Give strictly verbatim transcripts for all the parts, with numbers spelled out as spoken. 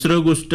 दुसरं गोष्ट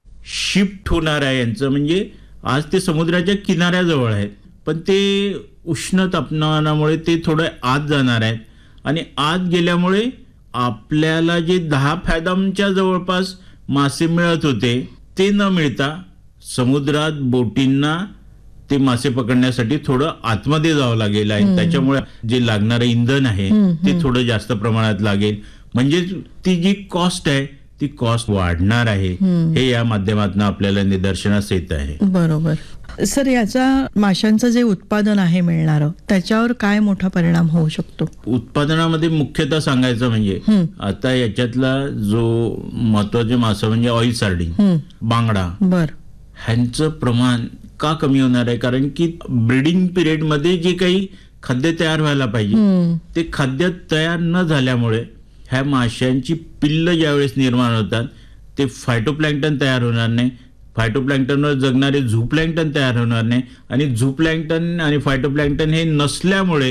शिफ्ट होणार आहे यांचं, म्हणजे आज ते समुद्राच्या किनाऱ्याजवळ आहेत, पण ते उष्ण तापमानामुळे ते थोडं आत जाणार आहेत आणि आत गेल्यामुळे आपल्याला जे दहा फॅदमच्या जवळपास मासे मिळत होते ते न मिळता समुद्रात बोटींना ते मासे पकडण्यासाठी थोडं आतमध्ये जावं लागेल आहे. त्याच्यामुळे जे लागणारं इंधन आहे ते थोडं जास्त प्रमाणात लागेल, म्हणजे ती जी कॉस्ट आहे ती कॉस्ट वाढणार आहे. हे या माध्यमातून आपल्याला निदर्शनास येत आहे. बरोबर. सर, याचा माशांचं जे उत्पादन आहे मिळणारं त्याच्यावर काय मोठा परिणाम होऊ शकतो? उत्पादनामध्ये मुख्यतः सांगायचं म्हणजे आता याच्यातला जो महत्वाचे मासा म्हणजे ऑइल सार्डिन, बांगडा, बर ह्यांचं प्रमाण का कमी होणार आहे? कारण की ब्रीडिंग पिरियड मध्ये जे काही खाद्य तयार व्हायला पाहिजे ते खाद्य तयार न झाल्यामुळे ह्या माशांची पिल्ल ज्यावेळेस निर्माण होतात ते फायटोप्लॅन्क्टन तयार होणार नाही, फायटोप्लॅन्क्टनवर जगणारे झूप्लॅन्क्टन तयार होणार नाही आणि झूप्लॅन्क्टन आणि फायटोप्लॅन्क्टन हे नसल्यामुळे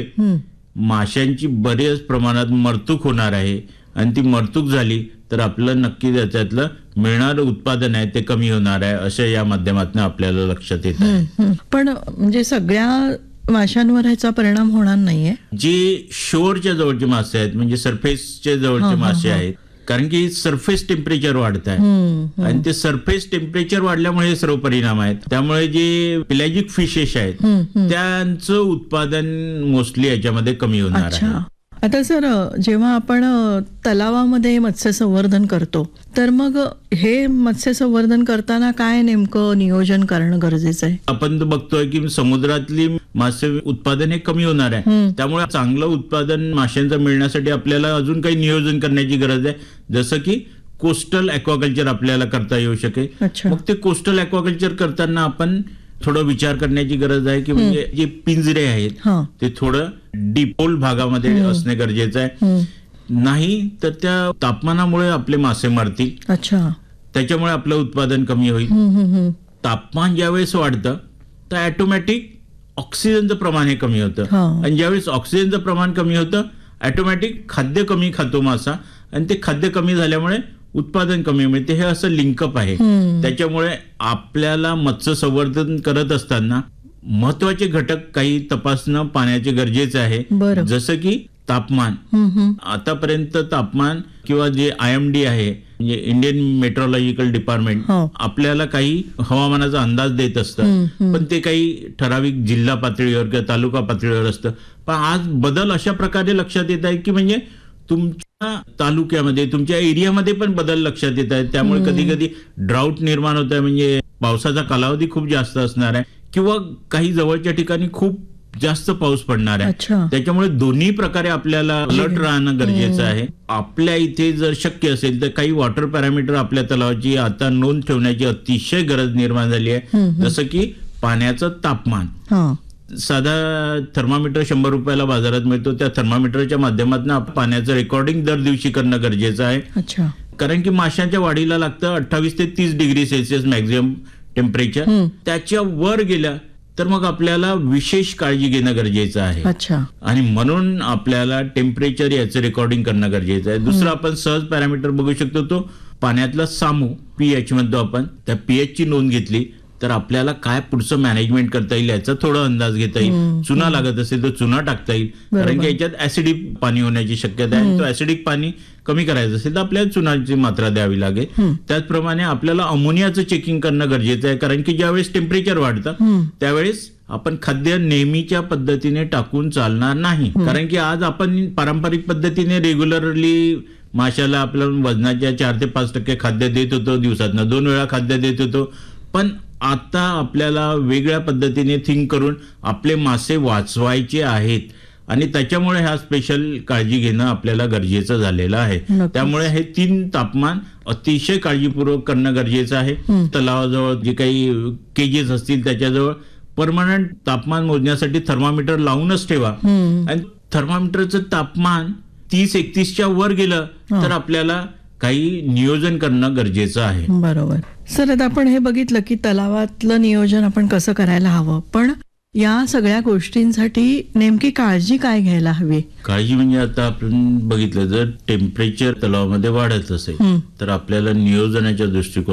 माशांची बरेच प्रमाणात मरतूक होणार आहे आणि ती मरतूक झाली तर आपलं नक्की त्याच्यातलं मिळणारं उत्पादन आहे ते कमी होणार आहे, असं या माध्यमातून आपल्याला लक्षात येत आहे. पण म्हणजे सगळ्या माशांवर ह्याचा परिणाम होणार नाहीये. जे शोरच्या जवळचे मासे आहेत म्हणजे सरफेसच्या जवळचे मासे आहेत, कारण की सरफेस टेम्परेचर वाढत आहे आणि ते सरफेस टेम्परेचर वाढल्यामुळे हे सर्व परिणाम आहेत. त्यामुळे जे पेलॅजिक फिशेस आहेत त्यांचं उत्पादन मोस्टली याच्यामध्ये कमी होणार आहे. आता सर, जेव्हा आपण तलावामध्ये मत्स्य संवर्धन करतो तर मग हे मत्स्य संवर्धन करताना काय नेमकं नियोजन करणं गरजेचं आहे? आपण बघतोय की समुद्रातली मासे उत्पादन हे कमी होणार आहे, त्यामुळे चांगलं उत्पादन माशांचं मिळण्यासाठी आपल्याला अजून काही नियोजन करण्याची गरज आहे, जसं की कोस्टल ॲक्वाकल्चर आपल्याला करता येऊ शकेल. मग ते कोस्टल ॲक्वाकल्चर करताना आपण थोडं विचार करण्याची गरज आहे की म्हणजे जे पिंजरे आहेत ते थोडं डीपोल भागामध्ये असणे गरजेचं आहे, नाही तर त्या तापमानामुळे आपले मासे मरतील. अच्छा. त्याच्यामुळे आपलं उत्पादन कमी होईल. तापमान ज्यावेळेस वाढतं तर ऑटोमॅटिक ऑक्सिजनचं प्रमाण हे कमी होतं आणि ज्यावेळेस ऑक्सिजनचं प्रमाण कमी होतं ऑटोमॅटिक खाद्य कमी खातो मासा आणि ते खाद्य कमी झाल्यामुळे उत्पादन कमी मिळते. हे असं लिंकअप आहे. त्याच्यामुळे आपल्याला मत्स्य संवर्धन करत असताना महत्वाचे घटक काही तपासणं पाण्याचे गरजेचे आहे, जसं की तापमान. आतापर्यंत तापमान किंवा जे आय एम डी आहे म्हणजे इंडियन मेट्रोलॉजिकल डिपार्टमेंट आपल्याला काही हवामानाचा अंदाज देत असतं, पण ते काही ठराविक जिल्हा पातळीवर किंवा तालुका पातळीवर असतं. पण आज बदल अशा प्रकारे लक्षात येत आहे की म्हणजे तुमच्या तालुक्यामध्ये तुमच्या एरियामध्ये पण बदल लक्षात येत आहेत. त्यामुळे कधी कधी ड्राऊट निर्माण होत आहे, म्हणजे पावसाचा कालावधी खूप जास्त असणार आहे किंवा काही जवळच्या ठिकाणी खूप जास्त पाऊस पडणार आहे. त्याच्यामुळे दोन्ही प्रकारे आपल्याला अलर्ट राहणं गरजेचं आहे. आपल्या इथे जर शक्य असेल तर काही वॉटर पॅरामीटर आपल्या तलावाची आता नोंद ठेवण्याची अतिशय गरज निर्माण झाली आहे, जसं की पाण्याचं तापमान. साधा थर्मामीटर शंभर रुपयाला बाजारात मिळतो, त्या थर्मामीटरच्या माध्यमातून पाण्याचं रेकॉर्डिंग दर दिवशी करणं गरजेचं आहे. कारण की माशांच्या वाढीला लागतं अठ्ठावीस ते तीस डिग्री सेल्सिअस मॅक्झिमम टेम्परेचर. त्याच्या वर गेल्या तर मग आपल्याला विशेष काळजी घेणं गरजेचं आहे आणि म्हणून आपल्याला टेम्परेचर याचं रेकॉर्डिंग करणं गरजेचं आहे. दुसरं आपण सहज पॅरामीटर बघू शकतो, तो पाण्यातला सामू पीएच म्हणतो आपण. त्या पीएच ची नोंद घेतली तर आपल्याला काय पुढचं मॅनेजमेंट करता येईल याचा थोडा अंदाज घेता येईल. चुना लागत असेल तर चुना टाकता येईल, कारण की याच्यात ऍसिडिक पाणी होण्याची शक्यता आहे. तो ऍसिडिक पाणी कमी करायचं असेल तर आपल्याला चुनाची मात्रा द्यावी लागेल. त्याचप्रमाणे आपल्याला अमोनियाचं चेकिंग करणं गरजेचं आहे, कारण की ज्यावेळेस टेम्परेचर वाढतं त्यावेळेस आपण खाद्य नेहमीच्या पद्धतीने टाकून चालणार नाही. कारण की आज आपण पारंपरिक पद्धतीने रेग्युलरली माशाला आपल्या वजनाच्या चार ते पाच टक्के खाद्य देत होतो, दिवसातनं दोन वेळा खाद्य देत होतो. पण आता आपल्याला वेगळ्या पद्धतीने थिंक करून आपले मासे वाचवायचे आहेत आणि त्याच्यामुळे ह्या स्पेशल काळजी घेणं आपल्याला गरजेचं झालेलं आहे. त्यामुळे हे तीन तापमान अतिशय काळजीपूर्वक करणं गरजेचं आहे. तलावाजवळ जे काही केजेस असतील त्याच्याजवळ परमनंट तापमान मोजण्यासाठी थर्मामीटर लावूनच ठेवा आणि थर्मामीटरचं तापमान तीस एकतीसच्या वर गेलं तर आपल्याला काही नियोजन करणं गरजेचं आहे. बरोबर. सर, आता आपण हे बघितलं की तलावातलं नियोजन आपण कसं करायला हवं, पण या सगळ्या गोष्टींसाठी नेमकी काळजी काय घ्यायला हवी? काळजी म्हणजे आता आपण बघितलं जर टेम्परेचर तलावामध्ये वाढत असेल तर आपल्याला नियोजनाच्या दृष्टिकोन